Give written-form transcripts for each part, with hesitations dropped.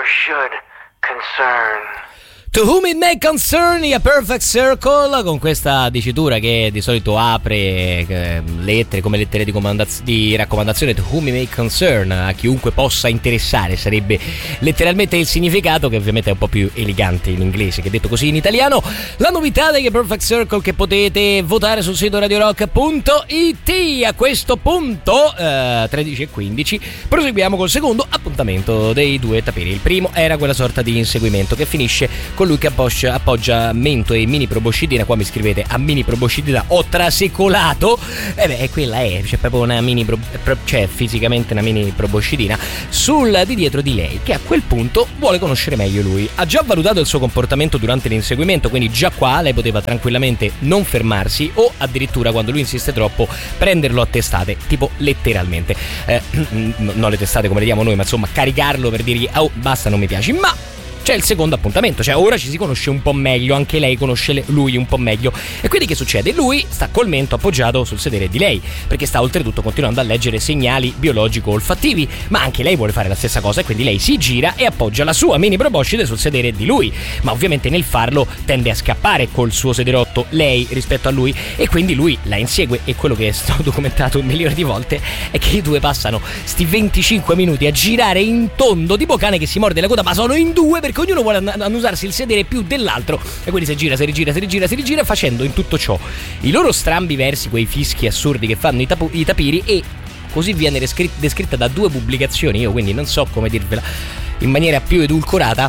should concern. To Whom It May Concern, A Perfect Circle, con questa dicitura che di solito apre lettere come lettere di raccomandazione. To Whom It May Concern, a chiunque possa interessare, sarebbe letteralmente il significato, che ovviamente è un po' più elegante in inglese che detto così in italiano. La novità di A Perfect Circle che potete votare sul sito radiorock.it. A questo punto 13:15 proseguiamo col secondo appuntamento dei due tapiri. Il primo era quella sorta di inseguimento che finisce con lui che appoggia Mento e Mini Proboscidina. Qua mi scrivete a Mini Proboscidina ho trasecolato, quella è, c'è proprio una mini c'è fisicamente una Mini Proboscidina sul di dietro di lei, che a quel punto vuole conoscere meglio lui. Ha già valutato il suo comportamento durante l'inseguimento, quindi già qua lei poteva tranquillamente non fermarsi o addirittura, quando lui insiste troppo, prenderlo a testate, tipo letteralmente non le testate come le diamo noi, ma insomma caricarlo per dirgli oh basta, non mi piaci. Ma c'è il secondo appuntamento, cioè ora ci si conosce un po' meglio, anche lei conosce lui un po' meglio. E quindi che succede? Lui sta col mento appoggiato sul sedere di lei, perché sta oltretutto continuando a leggere segnali biologico-olfattivi, ma anche lei vuole fare la stessa cosa, e quindi lei si gira e appoggia la sua Mini Proboscide sul sedere di lui, ma ovviamente nel farlo tende a scappare col suo sederotto lei rispetto a lui, e quindi lui la insegue. E quello che è stato documentato un milione di volte è che i due passano sti 25 minuti a girare in tondo tipo cane che si morde la coda, ma sono in due perché ognuno vuole annusarsi il sedere più dell'altro, e quindi si rigira, facendo in tutto ciò i loro strambi versi, quei fischi assurdi che fanno i tapiri. E così viene descritta da due pubblicazioni, io quindi non so come dirvela in maniera più edulcorata: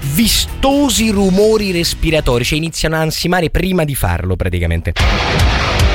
vistosi rumori respiratori, cioè iniziano a ansimare prima di farlo praticamente.